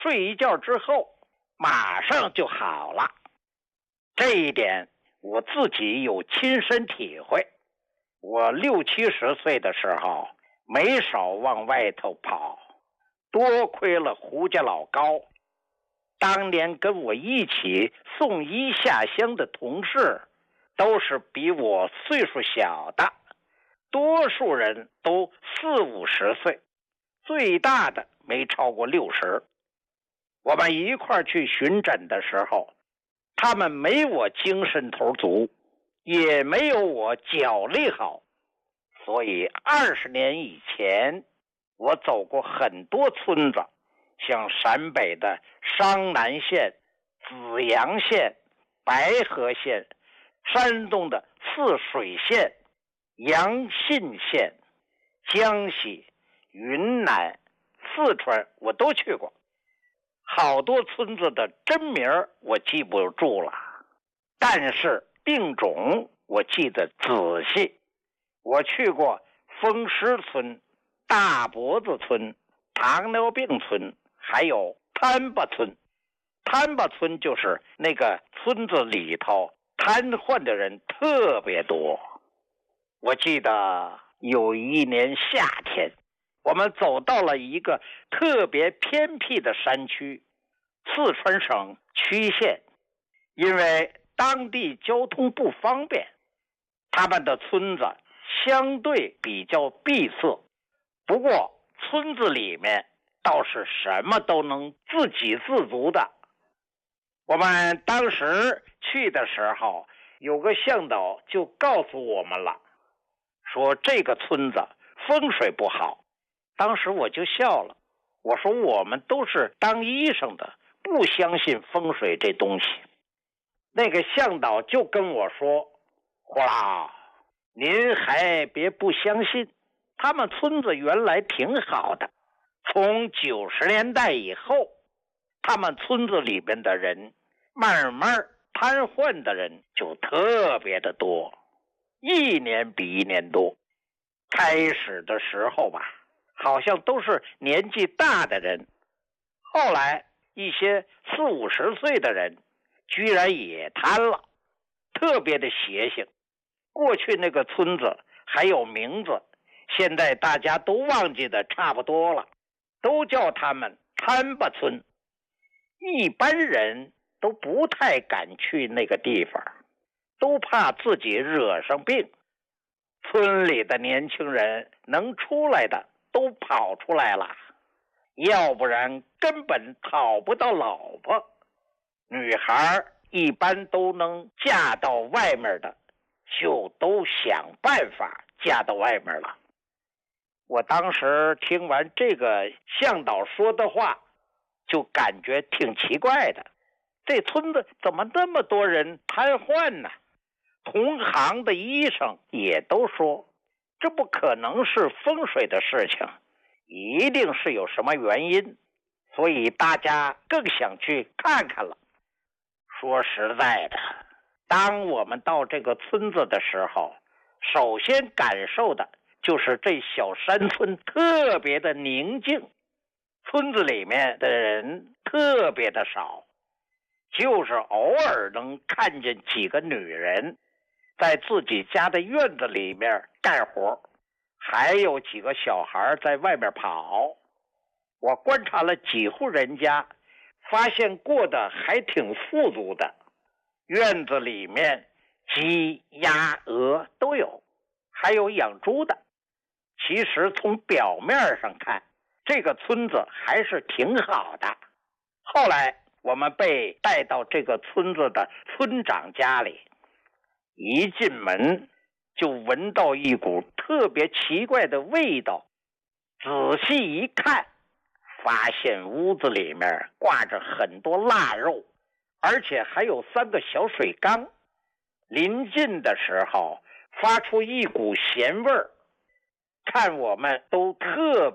睡一觉之后马上就好了。这一点我自己有亲身体会。我60、70岁的时候没少往外头跑，多亏了胡家老高。当年跟我一起送医下乡的同事都是比我岁数小的，多数人都40、50岁，最大的没超过60。我们一块儿去巡诊的时候，他们没我精神头足，也没有我脚力好，所以20年以前我走过很多村子，像陕北的商南县、紫阳县、白河县，山东的泗水县、阳信县，江西、云南、四川我都去过。好多村子的真名我记不住了，但是病种我记得仔细。我去过风湿村、大脖子村、糖尿病村，还有摊巴村。摊巴村就是那个村子里头瘫痪的人特别多。我记得有一年夏天，我们走到了一个特别偏僻的山区，四川省曲县。因为当地交通不方便，他们的村子相对比较闭塞，不过村子里面倒是什么都能自给自足的。我们当时去的时候，有个向导就告诉我们了，说这个村子风水不好。当时我就笑了，我说我们都是当医生的，不相信风水这东西。那个向导就跟我说，胡老，您还别不相信，他们村子原来挺好的，从90年代以后，他们村子里边的人慢慢瘫痪的人就特别的多，一年比一年多。开始的时候吧，好像都是年纪大的人，后来一些40、50岁的人居然也瘫了，特别的邪性。过去那个村子还有名字，现在大家都忘记的差不多了，都叫他们摊巴村。一般人都不太敢去那个地方，都怕自己惹上病。村里的年轻人能出来的都跑出来了，要不然根本讨不到老婆。女孩一般都能嫁到外面的，就都想办法嫁到外面了。我当时听完这个向导说的话，就感觉挺奇怪的，这村子怎么那么多人瘫痪呢？同行的医生也都说，这不可能是风水的事情，一定是有什么原因，所以大家更想去看看了。说实在的，当我们到这个村子的时候，首先感受的就是这小山村特别的宁静，村子里面的人特别的少，就是偶尔能看见几个女人在自己家的院子里面干活，还有几个小孩在外面跑。我观察了几户人家，发现过得还挺富足的，院子里面鸡、鸭、鹅都有，还有养猪的。其实从表面上看，这个村子还是挺好的。后来我们被带到这个村子的村长家里，一进门就闻到一股特别奇怪的味道，仔细一看，发现屋子里面挂着很多腊肉，而且还有3个小水缸。临近的时候发出一股咸味儿，看我们都特